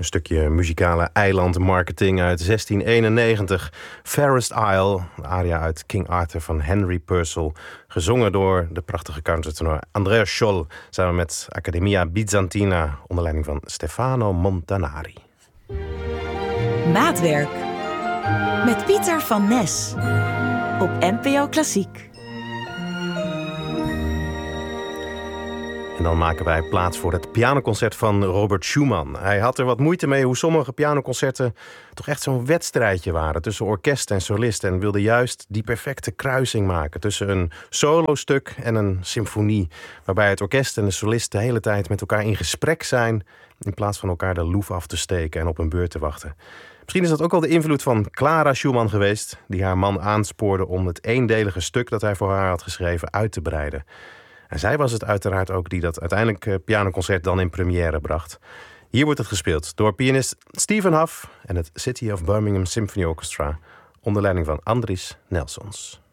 Een stukje muzikale eilandmarketing uit 1691. Fairest Isle, een aria uit King Arthur van Henry Purcell. Gezongen door de prachtige countertenor Andrea Scholl. Samen met Accademia Bizantina onder leiding van Stefano Montanari. Maatwerk. Met Pieter van Nes. Op NPO Klassiek. En dan maken wij plaats voor het pianoconcert van Robert Schumann. Hij had er wat moeite mee hoe sommige pianoconcerten toch echt zo'n wedstrijdje waren tussen orkest en solist. En wilde juist die perfecte kruising maken tussen een solostuk en een symfonie. Waarbij het orkest en de solist de hele tijd met elkaar in gesprek zijn, in plaats van elkaar de loef af te steken en op een beurt te wachten. Misschien is dat ook wel de invloed van Clara Schumann geweest, die haar man aanspoorde om het eendelige stuk dat hij voor haar had geschreven uit te breiden. En zij was het uiteraard ook die dat uiteindelijk pianoconcert dan in première bracht. Hier wordt het gespeeld door pianist Stephen Huff en het City of Birmingham Symphony Orchestra onder leiding van Andris Nelsons.